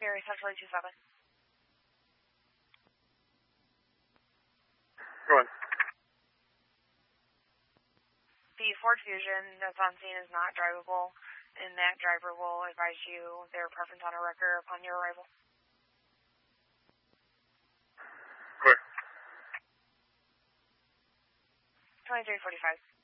Gary Central 27. Go on. The Ford Fusion that's on scene is not drivable, and that driver will advise you their preference on a wrecker upon your arrival. Clear. 2345.